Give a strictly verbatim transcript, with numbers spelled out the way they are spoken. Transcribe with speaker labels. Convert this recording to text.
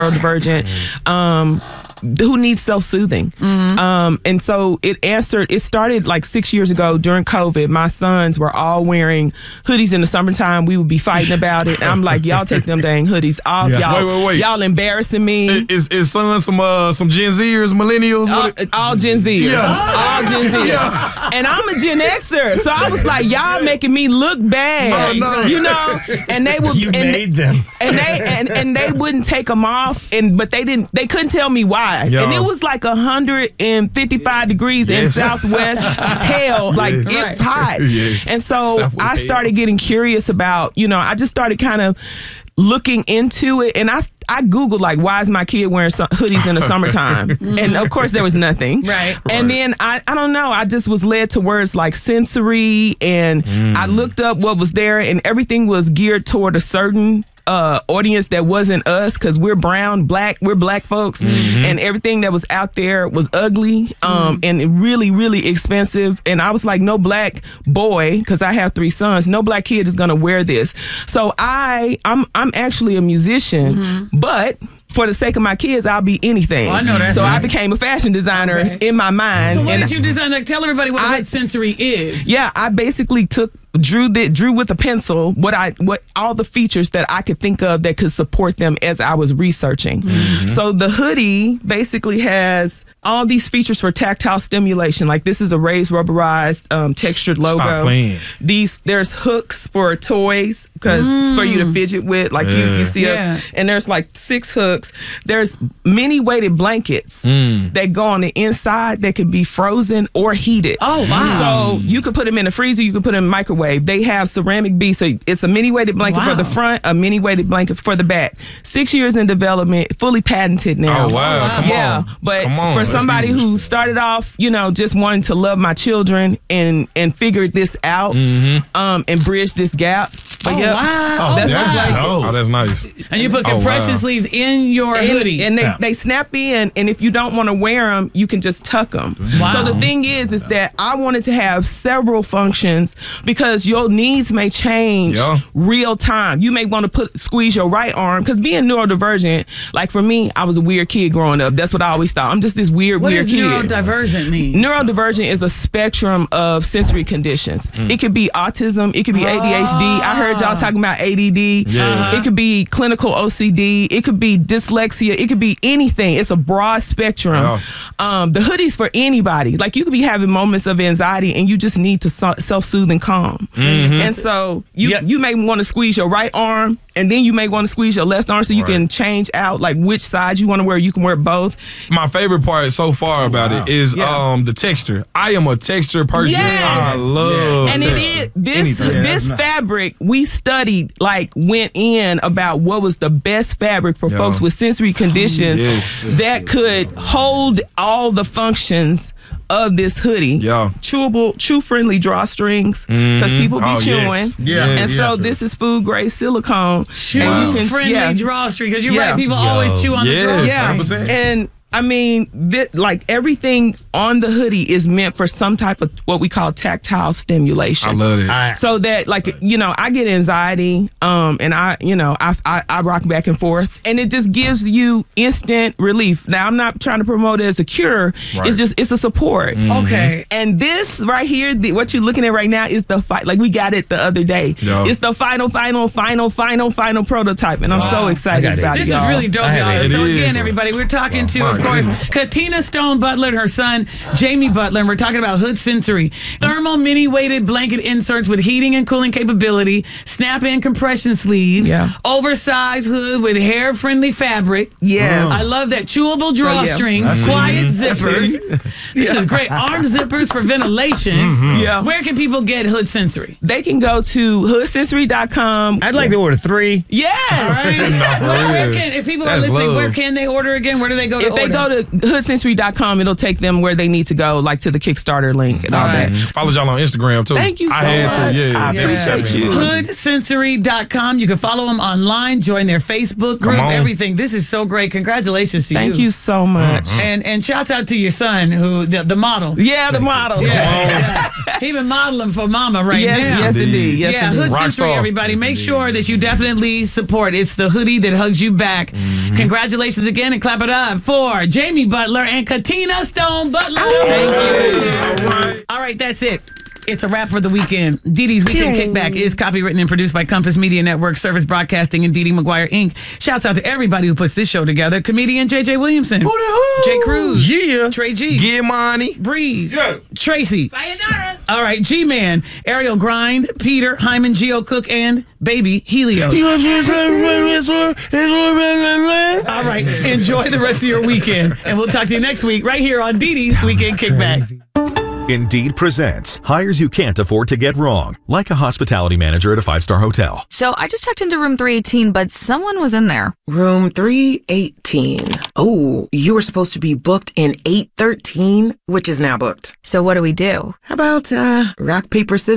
Speaker 1: neurodivergent, um, who needs self-soothing. Mm-hmm. Um, and so it answered, it started like six years ago during COVID. My sons were all wearing hoodies in the summertime. We would be fighting about it. And I'm like, y'all take them dang hoodies off.
Speaker 2: Yeah.
Speaker 1: Y'all,
Speaker 2: wait, wait, wait.
Speaker 1: y'all embarrassing me.
Speaker 2: Is is son some uh, some Gen Zers, millennials?
Speaker 1: All, all Gen Zers.
Speaker 2: Yeah.
Speaker 1: All Gen Zers.
Speaker 2: Yeah.
Speaker 1: And I'm a Gen Xer. So I was like, y'all making me look bad.
Speaker 2: No, no.
Speaker 1: You know? And they would
Speaker 3: You
Speaker 1: and,
Speaker 3: made them.
Speaker 1: And they and, and they wouldn't take them off, and but they didn't they couldn't tell me why.
Speaker 2: Yo.
Speaker 1: And it was like one hundred fifty-five degrees
Speaker 2: Yes.
Speaker 1: in Southwest hell. Like
Speaker 2: Yes.
Speaker 1: it's hot.
Speaker 2: Yes.
Speaker 1: And so
Speaker 2: Southwest
Speaker 1: I
Speaker 2: hell.
Speaker 1: started getting curious about, you know, I just started kind of looking into it, and I, I Googled like, why is my kid wearing some hoodies in the summertime? And of course there was nothing.
Speaker 4: Right.
Speaker 1: And
Speaker 2: Right.
Speaker 1: then I, I don't know, I just was led to words like sensory, and
Speaker 2: Mm.
Speaker 1: I looked up what was there, and everything was geared toward a certain uh, audience that wasn't us, because we're brown, black, we're black folks,
Speaker 2: Mm-hmm.
Speaker 1: and everything that was out there was ugly um, and really, really expensive. And I was like, no black boy, because I have three sons, no black kid is gonna wear this. So I, I'm, I'm actually a musician, but for the sake of my kids, I'll be anything.
Speaker 4: Oh, I know that's
Speaker 1: so I
Speaker 4: right.
Speaker 1: became a fashion designer
Speaker 4: Okay.
Speaker 1: in my mind.
Speaker 4: So what
Speaker 1: and
Speaker 4: did you design? Like, tell everybody what
Speaker 1: I-
Speaker 4: hood sensory is.
Speaker 1: Yeah, I basically took drew the drew with a pencil what I what all the features that I could think of that could support them as I was researching.
Speaker 2: Mm-hmm.
Speaker 1: So the hoodie basically has all these features for tactile stimulation. Like this is a raised rubberized um, textured logo.
Speaker 2: Stop playing.
Speaker 1: These there's hooks for toys because it's for you to fidget with. Like you,
Speaker 2: Yeah.
Speaker 1: you see
Speaker 4: Yeah.
Speaker 1: us, and there's like six hooks. There's many weighted blankets
Speaker 2: Mm.
Speaker 1: that go on the inside that can be frozen or heated.
Speaker 4: Oh, wow.
Speaker 1: So you could put them in the freezer, you could put them in the microwave. They have ceramic beads, so it's a mini weighted blanket
Speaker 4: Wow.
Speaker 1: for the front, a mini weighted blanket for the back. Six years in development, fully patented now.
Speaker 2: Oh, wow. Come
Speaker 1: yeah,
Speaker 2: on.
Speaker 1: but
Speaker 2: Come on.
Speaker 1: for
Speaker 2: That's
Speaker 1: somebody
Speaker 2: huge.
Speaker 1: who started off, you know, just wanting to love my children and and figured this out,
Speaker 2: Mm-hmm.
Speaker 1: um, and bridge this gap. But
Speaker 4: Oh,
Speaker 1: yeah,
Speaker 4: wow.
Speaker 2: Oh,
Speaker 1: that's
Speaker 2: that's,
Speaker 1: what I like.
Speaker 2: oh, that's nice.
Speaker 4: And you put
Speaker 2: Oh,
Speaker 4: compression
Speaker 2: wow.
Speaker 4: sleeves in your
Speaker 1: And,
Speaker 4: hoodie.
Speaker 1: and they,
Speaker 3: Yeah.
Speaker 1: they snap in, and if you don't want to wear them, you can just tuck them.
Speaker 4: Wow.
Speaker 1: So the thing is, is that I wanted to have several functions because your needs may change
Speaker 2: Yeah.
Speaker 1: real time. You may want to put squeeze your right arm, because being neurodivergent, like for me, I was a weird kid growing up. That's what I always thought. I'm just this weird,
Speaker 4: what
Speaker 1: weird
Speaker 4: does
Speaker 1: kid.
Speaker 4: neurodivergent mean?
Speaker 1: Neurodivergent is a spectrum of sensory conditions. It could be autism. It could be A D H D. I heard y'all talking about A D D.
Speaker 2: Yeah. Uh-huh.
Speaker 1: It could be clinical O C D. It could be dyslexia. It could be anything. It's a broad spectrum.
Speaker 2: Wow.
Speaker 1: Um, the hoodie's for anybody. Like you could be having moments of anxiety and you just need to so- self-soothe and calm. And so you
Speaker 3: Yep.
Speaker 1: you may want to squeeze your right arm, and then you may want to squeeze your left arm so you
Speaker 2: Right.
Speaker 1: can change out like which side you want to wear. You can wear both.
Speaker 2: My favorite part so far about it is
Speaker 1: Yeah.
Speaker 2: um the texture. I am a texture person.
Speaker 1: Yes.
Speaker 2: I love
Speaker 1: And it
Speaker 2: texture.
Speaker 1: is this
Speaker 2: Anything.
Speaker 1: this
Speaker 3: Yeah.
Speaker 1: fabric we studied, like went in about what was the best fabric for
Speaker 2: Yeah.
Speaker 1: folks with sensory conditions
Speaker 2: Yes.
Speaker 1: that could hold all the functions of this hoodie.
Speaker 2: Yeah.
Speaker 1: Chewable, chew friendly drawstrings, because people be
Speaker 2: Oh, yes.
Speaker 1: chewing.
Speaker 2: Yeah.
Speaker 1: And
Speaker 2: Yeah,
Speaker 1: so
Speaker 2: sure.
Speaker 1: this is food grade silicone.
Speaker 4: Chew
Speaker 1: And you can-
Speaker 4: friendly
Speaker 1: yeah.
Speaker 4: drawstring, because you're
Speaker 1: Yeah.
Speaker 4: right. People
Speaker 3: Yo.
Speaker 4: always chew on the
Speaker 2: Yes.
Speaker 4: drawstring.
Speaker 1: Yeah,
Speaker 2: one hundred percent.
Speaker 1: and I mean, th- like everything on the hoodie is meant for some type of what we call tactile stimulation.
Speaker 2: I love it.
Speaker 3: I-
Speaker 1: So that, like, you know, I get anxiety, um, and I, you know, I, I I rock back and forth, and it just gives you instant relief. Now, I'm not trying to promote it as a cure.
Speaker 2: Right.
Speaker 1: It's just it's a support.
Speaker 4: Okay.
Speaker 1: And this right here, the, what you're looking at right now, is the fight. Like we got it the other day.
Speaker 2: Yeah.
Speaker 1: It's the final, final, final, final, final prototype, and I'm so
Speaker 3: Wow. I
Speaker 1: excited
Speaker 3: got it.
Speaker 1: about it.
Speaker 4: This is
Speaker 1: y'all.
Speaker 4: really dope,
Speaker 3: I have
Speaker 4: y'all.
Speaker 2: it.
Speaker 4: So
Speaker 2: It
Speaker 4: again,
Speaker 2: is.
Speaker 4: everybody, we're talking to,
Speaker 2: Wow,
Speaker 4: of
Speaker 2: my
Speaker 4: course,
Speaker 2: goodness.
Speaker 4: Katina Stone Butler and her son, Jamie Butler, and we're talking about Hood Sensory. Thermal mini-weighted blanket inserts with heating and cooling capability, snap-in compression sleeves,
Speaker 1: Yeah.
Speaker 4: oversized hood with hair-friendly fabric.
Speaker 1: Yes.
Speaker 4: I love that. Chewable
Speaker 1: yeah.
Speaker 4: drawstrings,
Speaker 2: That's
Speaker 4: quiet
Speaker 2: it. That's
Speaker 4: zippers.
Speaker 2: it.
Speaker 4: This is great. Arm zippers for ventilation.
Speaker 1: Yeah.
Speaker 4: Where can people get Hood Sensory?
Speaker 1: They can go to hood sensory dot com.
Speaker 3: I'd like to order three.
Speaker 1: Yes.
Speaker 4: All right.
Speaker 2: for
Speaker 4: Where, where
Speaker 2: real.
Speaker 4: can, if people are
Speaker 2: That's
Speaker 4: listening,
Speaker 2: love.
Speaker 4: where can they order again? Where do they go to
Speaker 1: If
Speaker 4: order?
Speaker 1: they go to hood sensory dot com. It'll take them where they need to go, like to the Kickstarter link and all, all right. that.
Speaker 2: Follow y'all on Instagram too.
Speaker 1: Thank you so
Speaker 2: I had
Speaker 1: much.
Speaker 2: To, yeah,
Speaker 1: I
Speaker 2: yeah.
Speaker 1: appreciate you.
Speaker 4: hood sensory dot com. You can follow them online, join their Facebook group, everything. This is so great. Congratulations to
Speaker 1: Thank
Speaker 4: you.
Speaker 1: Thank you so much.
Speaker 2: Mm-hmm.
Speaker 4: And and shouts out to your son, who the, the model.
Speaker 1: Yeah, the model.
Speaker 4: Yeah, yeah. He been modeling for mama right
Speaker 1: yes,
Speaker 4: now.
Speaker 1: Yes, indeed. Yes,
Speaker 4: yeah,
Speaker 1: indeed.
Speaker 4: Hood
Speaker 2: Rock
Speaker 4: Century,
Speaker 2: star.
Speaker 4: everybody.
Speaker 2: Yes,
Speaker 4: Make
Speaker 2: indeed.
Speaker 4: sure that you definitely support. It's the hoodie that hugs you back.
Speaker 2: Mm-hmm.
Speaker 4: Congratulations again and clap it up for Jamie Butler and Katina Stone Butler.
Speaker 1: Thank you.
Speaker 2: All right.
Speaker 4: All right, that's it. It's a wrap for the weekend. Dee Dee's Weekend Kickback is copywritten and produced by Compass Media Network, Service Broadcasting, and Dee Dee McGuire, Incorporated. Shouts out to everybody who puts this show together. Comedian J J Williamson. Jay Cruz.
Speaker 2: Yeah.
Speaker 4: Trey G.
Speaker 2: Get money.
Speaker 4: Breeze.
Speaker 2: Yeah.
Speaker 4: Tracy.
Speaker 3: Sayonara.
Speaker 4: All right, G-Man. Ariel Grind. Peter. Hyman. Geo Cook. And Baby Helios. All right. Enjoy the rest of your weekend. And we'll talk to you next week right here on Dee Dee's Weekend Kickback.
Speaker 5: Indeed presents hires you can't afford to get wrong, like a hospitality manager at a five-star hotel.
Speaker 6: So I just checked into room three eighteen, but someone was in there.
Speaker 3: Room three eighteen. Oh, you were supposed to be booked in eight thirteen, which is now booked.
Speaker 6: So what do we do?
Speaker 3: How about, uh, rock, paper, scissors?